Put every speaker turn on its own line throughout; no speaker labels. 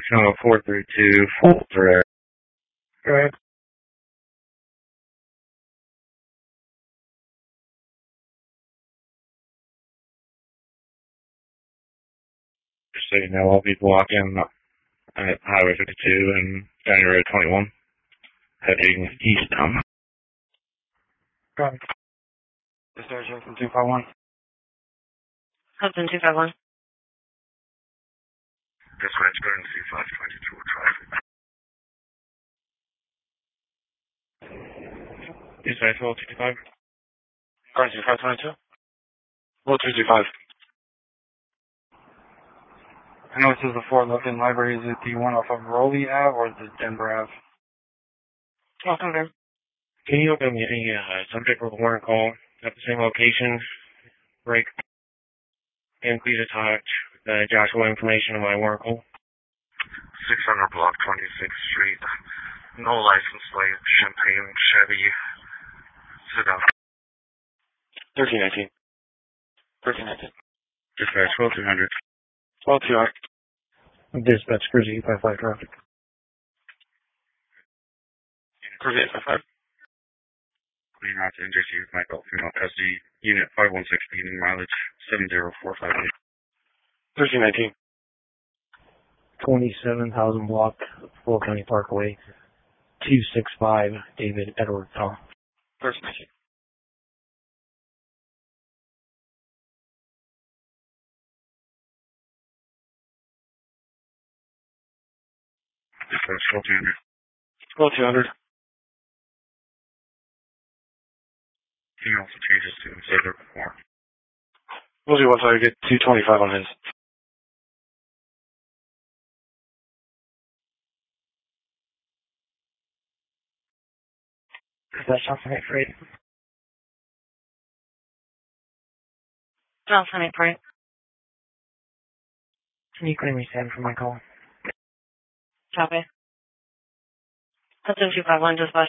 Channel 432, full thread. Go ahead. Just so you know, I'll be blocking at Highway 52 and County Road 21, heading eastbound. Go ahead. This is Hudson 251.
Hudson 251.
Dispatch, go and see 522 traffic. Dispatch, 1265.
Currency 522. 1265.
I know this is the Fort Lupton Library. Is it the one off of Rowley Ave or the Denver Ave?
Okay.
Can you open the subject with a warrant call at the same location? Break. And please attach Joshua information on my warrant call. 600 block 26th Street. No license plate. Champagne Chevy. Sit down.
1319. 1319.
Dispatch 12200.
12200.
Dispatch, Cruise 855 traffic.
Cruise 855.
Clean out to NJC with my adult female custody. Unit 516 speeding mileage 70458.
1319.
27,000 block, Full County Parkway, 265, David Edward Tom.
1319.
Dispatch
1200.
12200. He also changes to observer before.
We'll do once I get 225 on his.
Dispatch, Johnson 8 Freight.
Johnson 8 Freight.
Can you claim me stand for my call?
Copy. Hudson 251, dispatch.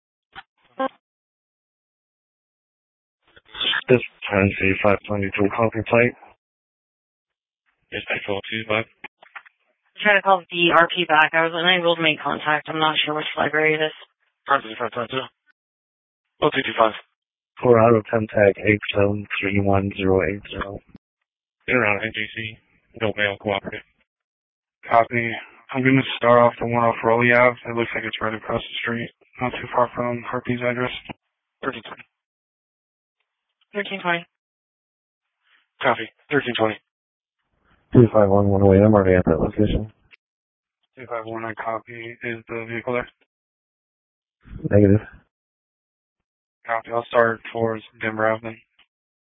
This turns to 522 copy plate. Dispatch 1225.
Trying to call the RP back. I was unable to make contact. I'm not sure which library it is.
Currency 522. 1225.
Colorado 10 tag 8731080.
Been around NJC. No mail cooperative.
Copy. I'm going to start off the one off Rowley Ave. It looks like it's right across the street. Not too far from Harpy's address.
1320.
1320.
Copy. 1320.
251 108. I'm already at that location. 251, I copy. Is the vehicle there?
Negative.
Copy. I'll start towards Denver Ave then.